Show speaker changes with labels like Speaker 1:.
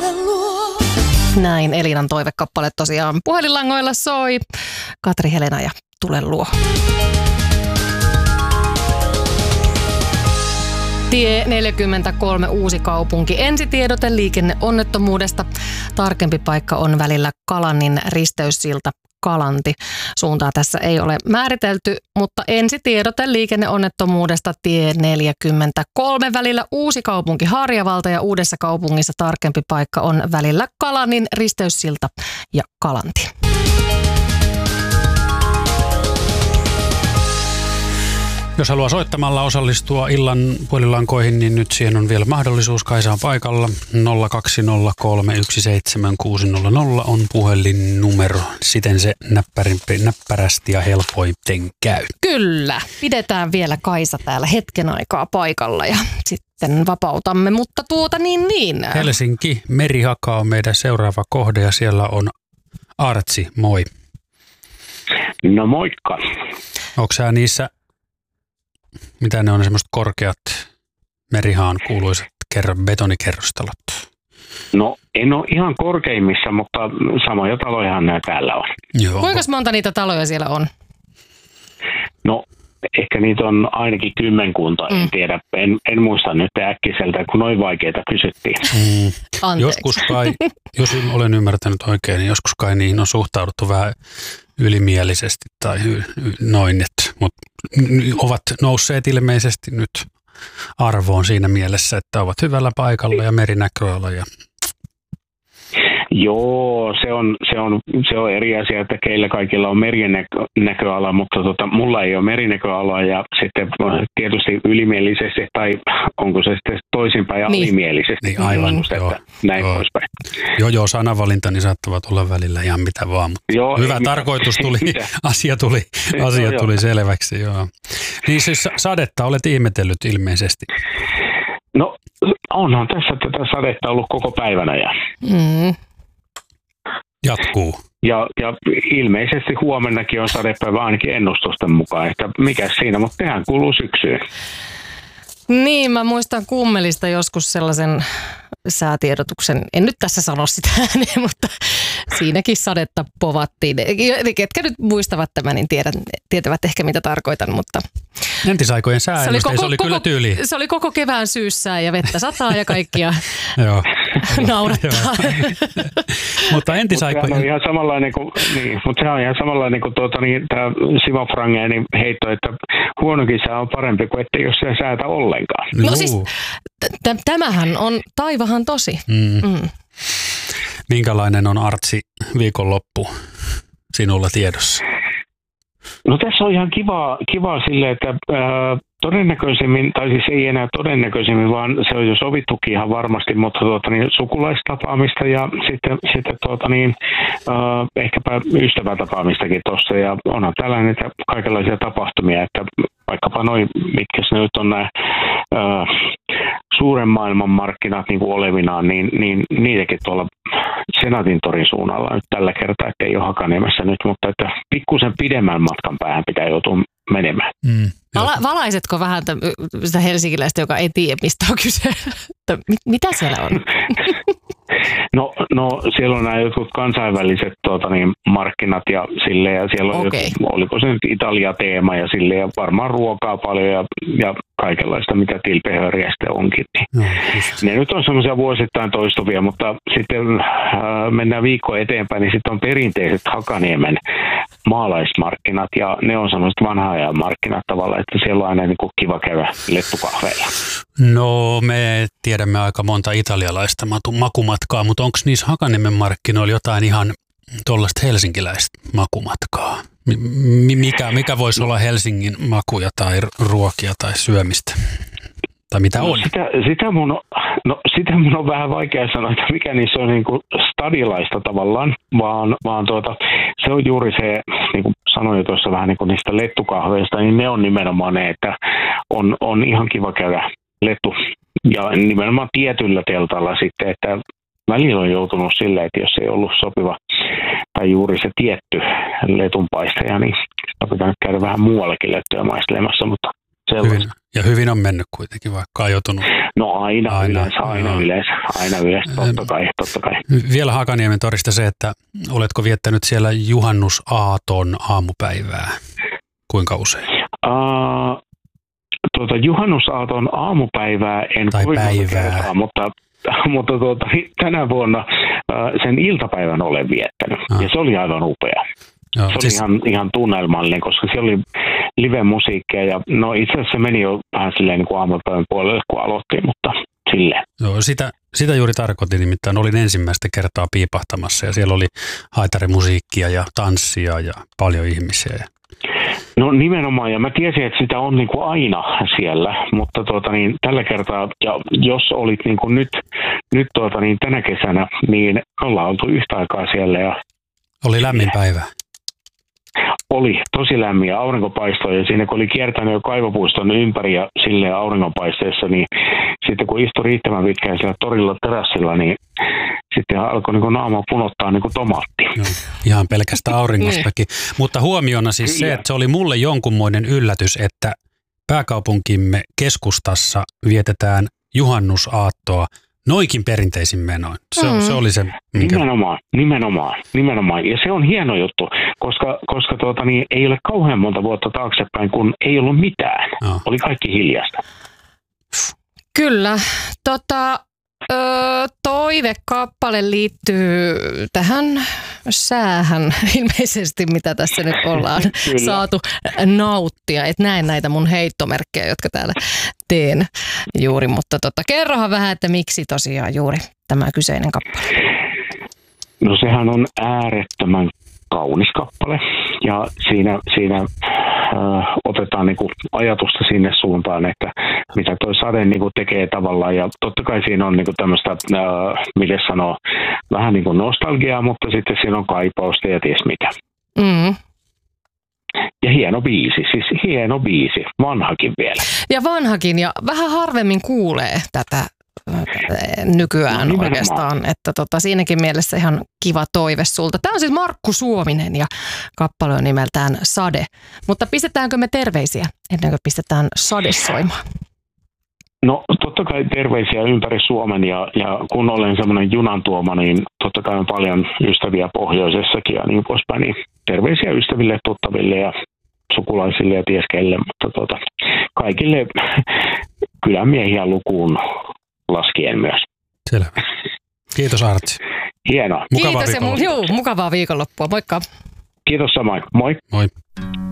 Speaker 1: Näin Elinan toivekappale tosiaan puhelinlangoilla soi. Katri Helena ja Tule luo. Tie 43 Uusikaupunki. Ensitiedote liikenneonnettomuudesta. Tarkempi paikka on välillä Kalannin risteyssilta Kalanti. Suuntaa tässä ei ole määritelty, mutta ensitiedote liikenneonnettomuudesta tie 43 välillä Uusikaupunki Harjavalta ja Uudessa kaupungissa tarkempi paikka on välillä Kalannin risteyssilta ja Kalanti.
Speaker 2: Jos haluaa soittamalla osallistua illan puhelinlankoihin, niin nyt siihen on vielä mahdollisuus. Kaisa on paikalla. 020317600 on puhelinnumero. Siten se näppärästi ja helpoiten käy.
Speaker 1: Kyllä. Pidetään vielä Kaisa täällä hetken aikaa paikalla ja sitten vapautamme. Mutta niin.
Speaker 2: Helsinki, Merihaka on meidän seuraava kohde ja siellä on Artsi. Moi.
Speaker 3: No moikka.
Speaker 2: Onko sä niissä... Mitä ne on semmoiset korkeat Merihaan kuuluisat betonikerrostalot?
Speaker 3: No en ole ihan korkeimmissa, mutta samoja talojahan nämä täällä on.
Speaker 2: Joo.
Speaker 1: Kuinka monta niitä taloja siellä on?
Speaker 3: No ehkä niitä on ainakin 10, en tiedä. En muista nyt äkkiseltä, kun noin vaikeita kysyttiin.
Speaker 2: Joskus kai, jos olen ymmärtänyt oikein, niin joskus kai niihin on suhtauduttu vähän ylimielisesti tai noin, mutta ovat nousseet ilmeisesti nyt arvoon siinä mielessä, että ovat hyvällä paikalla ja merinäköala.
Speaker 3: Joo, se on eri asia, että keillä kaikilla on merinäköala, mutta mulla ei ole merinäköala ja sitten tietysti ylimielisesti tai onko se sitten toisinpäin alimielisesti.
Speaker 2: Niin aivan,
Speaker 3: näin poispäin.
Speaker 2: Joo, sanavalintani saattavat olla välillä ihan mitä vaan, mutta hyvä tarkoitus tuli, asia tuli selväksi. Joo. Niin siis sadetta olet ihmetellyt ilmeisesti.
Speaker 3: No onhan tässä tätä sadetta ollut koko päivänä ja...
Speaker 2: Jatkuu.
Speaker 3: Ja ilmeisesti huomennakin on sadepäivä ainakin ennustusten mukaan, että mikä siinä, mutta tehän kuuluu syksyyn.
Speaker 1: Niin, mä muistan Kummelista joskus sellaisen säätiedotuksen, en nyt tässä sano sitä ääneen, mutta siinäkin sadetta povattiin. Ketkä nyt muistavat tämän, niin tietävät ehkä mitä tarkoitan, mutta...
Speaker 2: Entisaikojen sääennuste, se oli kyllä tyyli.
Speaker 1: Se oli koko kevään syyssään ja vettä sataa ja kaikkia naurattaa.
Speaker 3: Mutta entisaikojen... Sehän on ihan samanlainen kuin, tämä Simo Frangenin heitto, että huonokin sää on parempi kuin ettei jos se säätä ollenkaan.
Speaker 1: No siis, tämähän on taivahan tosi.
Speaker 2: Minkälainen on Artsi viikonloppu sinulla tiedossa?
Speaker 3: No tässä on ihan kiva silleen, että todennäköisemmin, tai siis ei enää todennäköisemmin, vaan se on jo sovittukin ihan varmasti, mutta sukulaistapaamista ja sitten ehkäpä ystävätapaamistakin tuossa. Ja onhan tällainen, että kaikenlaisia tapahtumia, että vaikkapa noin, mitkä se nyt on nämä suuren maailman markkinat niin kuin olevinaan, niin niitäkin tuolla Senaatintorin suunnalla nyt tällä kertaa, että ei ole Hakaniemessä nyt, mutta että pikkusen pidemmän matkan päähän pitää joutua menemään.
Speaker 1: Valaisetko vähän sitä helsinkiläistä, joka ei tiedä, mistä on kyse? Mitä siellä on?
Speaker 3: No siellä on nämä jotkut kansainväliset markkinat ja silleen, ja siellä on oliko se nyt Italia-teema ja silleen, ja varmaan ruokaa paljon ja kaikenlaista, mitä tilpehöriä sitten onkin. Ne nyt on semmoisia vuosittain toistuvia, mutta sitten mennään viikko eteenpäin, niin sitten on perinteiset Hakaniemen maalaismarkkinat, ja ne on semmoiset vanhan ajan markkinat tavallaan, että siellä on aina niin kuin kiva käydä lettukahveilla.
Speaker 2: No me tiedämme aika monta italialaista makumatkaa, mutta onko niissä Hakaniemen markkinoilla jotain ihan tuollaista helsinkiläistä makumatkaa? Mikä voisi olla Helsingin makuja tai ruokia tai syömistä? Tai mitä on?
Speaker 3: Sitä mun on vähän vaikea sanoa, että mikä niissä on niin kuin stadilaista tavallaan, vaan se on juuri se, niin kuin sanoin jo tuossa vähän niin kuin niistä lettukahveista, niin ne on nimenomaan ne, että on ihan kiva käydä lettu. Ja nimenomaan tietyllä teltalla sitten, että välillä on joutunut silleen, että jos ei ollut sopiva tai juuri se tietty letunpaistaja, niin pitää käydä vähän muuallakin lettuja maistelemassa, mutta
Speaker 2: Hyvin on mennyt kuitenkin, vaikka on joutunut.
Speaker 3: No aina yleensä, totta kai.
Speaker 2: Vielä Hakaniemen torista se, että oletko viettänyt siellä juhannusaaton aamupäivää? Kuinka usein?
Speaker 3: Juhannusaaton aamupäivää en kovin monta kertaa, mutta tänä vuonna sen iltapäivän olen viettänyt. Ja se oli aivan upea.
Speaker 2: Joo,
Speaker 3: se oli ihan tunnelmallinen, koska siellä oli live-musiikkia ja no itse asiassa se meni jo vähän silleen niin kuin aamupäivän puolelle, kun aloittiin, mutta silleen.
Speaker 2: Joo, sitä juuri tarkoitin, nimittäin olin ensimmäistä kertaa piipahtamassa ja siellä oli haitarimusiikkia ja tanssia ja paljon ihmisiä.
Speaker 3: No nimenomaan, ja mä tiesin, että sitä on niin kuin aina siellä, mutta tällä kertaa, ja jos olit niin kuin nyt tänä kesänä, niin ollaan oltu yhtä aikaa siellä. Ja
Speaker 2: oli lämmin päivä.
Speaker 3: Oli tosi lämmin ja aurinko paistoi, ja siinä kun oli kiertänyt jo kaivopuiston ympäri ja silleen auringonpaisteessa, niin sitten kun istui riittävän pitkään siellä torilla terassilla, niin sitten alkoi niin kuin naama punottaa niin kuin tomaatti.
Speaker 2: Joo, ihan pelkästä auringostakin. Mutta huomiona siis se, että se oli mulle jonkunmoinen yllätys, että pääkaupunkimme keskustassa vietetään juhannusaattoa noikin perinteisin menoin. Se oli se. Minkä...
Speaker 3: Nimenomaan. Ja se on hieno juttu, koska ei ole kauhean monta vuotta taaksepäin, kun ei ollut mitään. Oli kaikki hiljasta.
Speaker 1: Kyllä. Toivekappale liittyy tähän säähän ilmeisesti, mitä tässä nyt ollaan saatu nauttia. Et näen näitä mun heittomerkkejä, jotka täällä teen juuri, mutta kerrohan vähän, että miksi tosiaan juuri tämä kyseinen kappale.
Speaker 3: No sehän on äärettömän kaunis kappale ja siinä otetaan niinku ajatusta sinne suuntaan, että mitä toi sade niinku tekee tavallaan, ja totta kai siinä on niinku tämmöistä, miten sanoo, vähän niinku nostalgiaa, mutta sitten siinä on kaipausta ja ties mitä. Ja hieno biisi, vanhakin vielä.
Speaker 1: Ja vanhakin, ja vähän harvemmin kuulee tätä nykyään oikeastaan, että siinäkin mielessä ihan kiva toive sulta. Tämä on siis Markku Suominen ja kappale on nimeltään Sade. Mutta pistetäänkö me terveisiä ennen kuin pistetään Sade soimaan?
Speaker 3: No totta kai terveisiä ympäri Suomen ja kun olen semmoinen junantuoma, niin totta kai on paljon ystäviä pohjoisessakin ja niin poispäin. Niin terveisiä ystäville, tuttaville ja sukulaisille ja tieskelle, mutta kaikille kylämiehiä lukuun laskien myös.
Speaker 2: Selvä. Kiitos Artsi.
Speaker 3: Hienoa.
Speaker 1: Mukavaa viikonloppua. Moikka.
Speaker 3: Kiitos samoin. Moi.
Speaker 2: Moi.